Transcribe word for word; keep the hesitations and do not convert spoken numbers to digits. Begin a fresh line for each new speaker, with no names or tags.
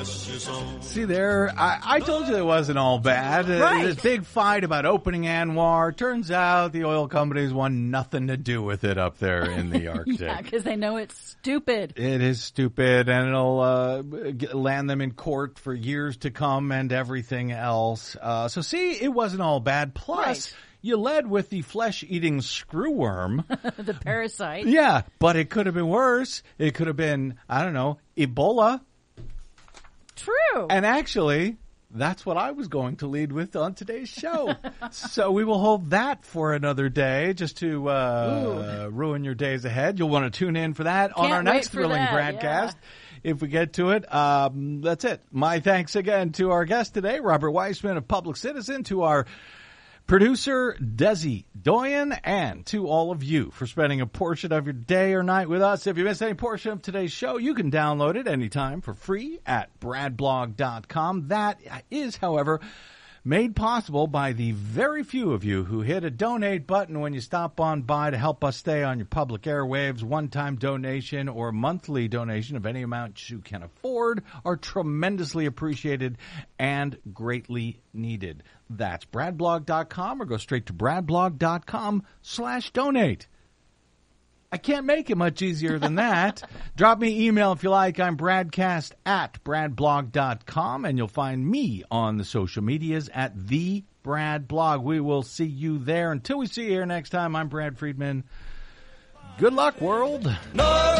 See there, I, I told you it wasn't all bad.
Right.
Uh, this big fight about opening Anwar. Turns out the oil companies want nothing to do with it up there in the Arctic.
Yeah, because they know it's stupid.
It is stupid, and it'll uh, get, land them in court for years to come and everything else. Uh, so see, it wasn't all bad. Plus,
Right.
you led with the flesh-eating screwworm.
The parasite.
Yeah, but it could have been worse. It could have been, I don't know, Ebola.
True.
And actually, that's what I was going to lead with on today's show. So we will hold that for another day just to uh, ruin your days ahead. You'll want to tune in for that on
Can't
our next
wait for
thrilling
that,
broadcast.
yeah.
If we get to it, um, that's it. My thanks again to our guest today, Robert Weissman of Public Citizen, to our producer, Desi Doyen, and to all of you for spending a portion of your day or night with us. If you missed any portion of today's show, you can download it anytime for free at brad blog dot com. That is, however, made possible by the very few of you who hit a donate button when you stop on by to help us stay on your public airwaves. One-time donation or monthly donation of any amount you can afford are tremendously appreciated and greatly needed. That's brad blog dot com, or go straight to brad blog dot com slash donate. I can't make it much easier than that. Drop me email if you like. I'm bradcast at brad blog dot com, and you'll find me on the social medias at the Brad Blog. We will see you there. Until we see you here next time, I'm Brad Friedman. Good luck, world.
No.